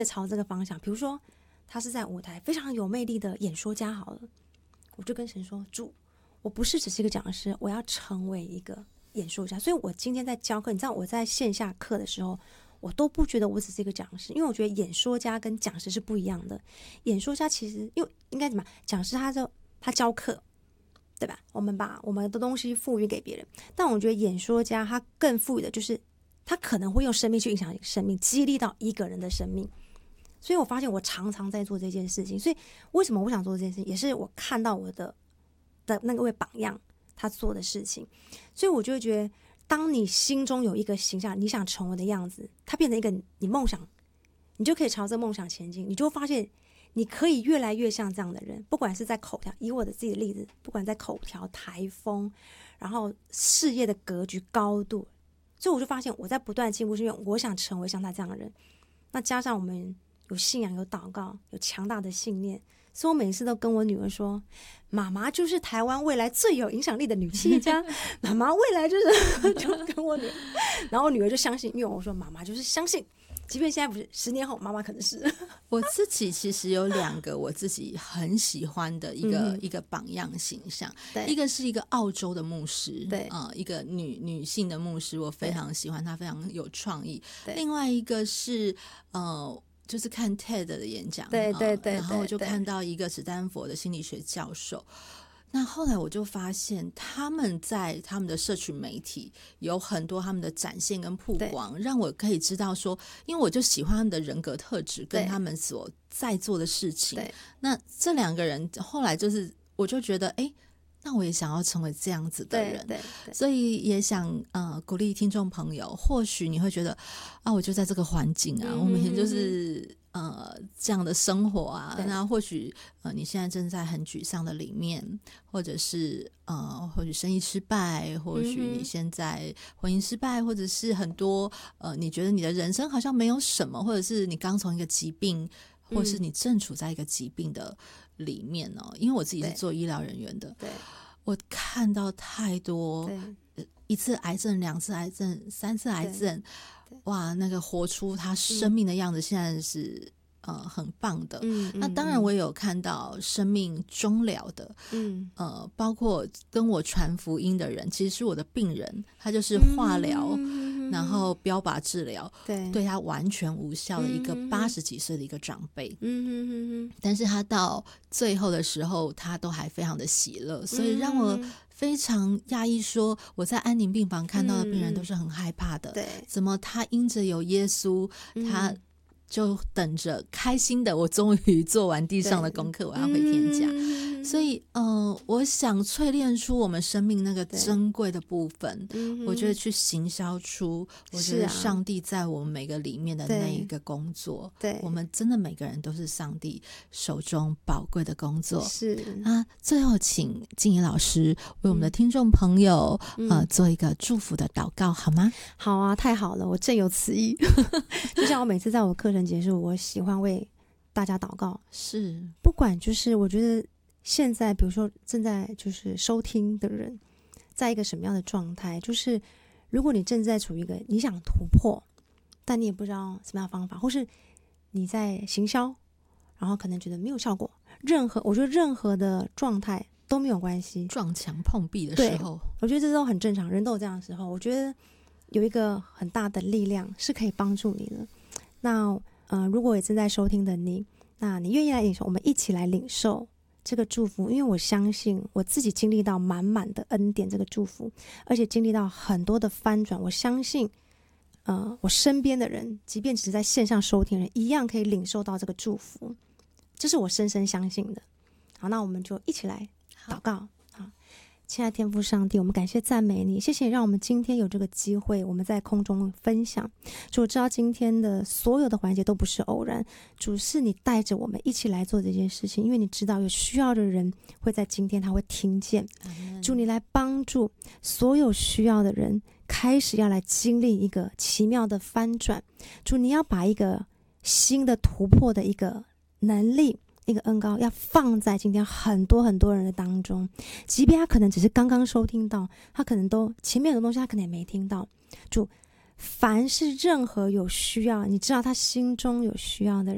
朝这个方向，比如说他是在舞台非常有魅力的演说家好了，我就跟神说，主，我不是只是一个讲师，我要成为一个演说家。所以我今天在教课，你知道我在线下课的时候，我都不觉得我只是一个讲师，因为我觉得演说家跟讲师是不一样的。演说家其实因为应该怎么，讲师他教课，对吧？我们把我们的东西赋予给别人，但我觉得演说家他更赋予的就是他可能会用生命去影响生命，激励到一个人的生命。所以我发现我常常在做这件事情。所以为什么我想做这件事情，也是我看到我的那个位榜样他做的事情。所以我就会觉得，当你心中有一个形象，你想成为的样子，它变成一个你梦想，你就可以朝着梦想前进。你就会发现你可以越来越像这样的人，不管是在口条，以我的自己的例子，不管在口条、台风，然后事业的格局高度，所以我就发现我在不断进步，是因为我想成为像他这样的人。那加上我们有信仰、有祷告、有强大的信念，所以我每次都跟我女儿说，妈妈就是台湾未来最有影响力的女企业家，妈妈未来就是就跟我女儿，然后我女儿就相信，因为我说妈妈就是相信，即便现在不是，10年后妈妈可能是。 我自己其实有2个我自己很喜欢的一个榜样形象，一个是一个澳洲的牧师， 对， 一个女性的牧师，我非常喜欢她，非常有创意。另外一个是就是看 TED 的演讲， 对， 然后我就看到一个史丹佛的心理学教授。那后来我就发现，他们在他们的社群媒体有很多他们的展现跟曝光，让我可以知道说，因为我就喜欢他们的人格特质跟他们所在做的事情。那这2个人后来就是我就觉得那我也想要成为这样子的人，所以也想鼓励听众朋友，或许你会觉得我就在这个环境啊，我每天就是这样的生活啊，那或许你现在正在很沮丧的里面，或者是或许生意失败，或许你现在婚姻失败，或者是很多你觉得你的人生好像没有什么，或者是你刚从一个疾病，或是你正处在一个疾病的里面因为我自己是做医疗人员的，我看到太多1次癌症、2次癌症、3次癌症，哇，那个活出他生命的样子，现在是很棒的。那当然我也有看到生命终了的，包括跟我传福音的人，其实是我的病人，他就是化疗，然后标靶治疗，对他完全无效的一个80几岁的一个长辈，但是他到最后的时候，他都还非常的喜乐，所以让我非常讶异，说我在安宁病房看到的病人都是很害怕的，怎么他因着有耶稣，他就等着开心的，我终于做完地上的功课，我要回天家。所以我想淬炼出我们生命那个珍贵的部分，我觉得去行销出我觉得上帝在我们每个里面的那一个工作，我们真的每个人都是上帝手中宝贵的工作。 是最后请静怡老师为我们的听众朋友做一个祝福的祷告好吗？ 好啊，太好了，我正有此意。就像我每次在我课程结束，我喜欢为大家祷告， 是不管就是我觉得现在比如说正在就是收听的人在一个什么样的状态，就是如果你正在处于一个你想突破但你也不知道什么样的方法，或是你在行销然后可能觉得没有效果，我觉得任何的状态都没有关系， 撞墙碰壁的时候， 我觉得这都很正常，人都有这样的时候。我觉得有一个很大的力量是可以帮助你的。那如果也正在收听的你，那你愿意来领受，我们一起来领受这个祝福，因为我相信我自己经历到满满的恩典，这个祝福，而且经历到很多的翻转。我相信我身边的人，即便只是在线上收听的人，一样可以领受到这个祝福，这是我深深相信的。好，那我们就一起来祷告。亲爱的天父上帝，我们感谢赞美你，谢谢你让我们今天有这个机会，我们在空中分享。主，我知道今天的所有的环节都不是偶然，主是你带着我们一起来做这件事情，因为你知道有需要的人会在今天他会听见。主，你来帮助所有需要的人开始要来经历一个奇妙的翻转。主，你要把一个新的突破的一个能力，一个恩膏要放在今天很多很多人的当中，即便他可能只是刚刚收听到，他可能都前面的东西他可能也没听到。主，凡是任何有需要，你知道他心中有需要的人，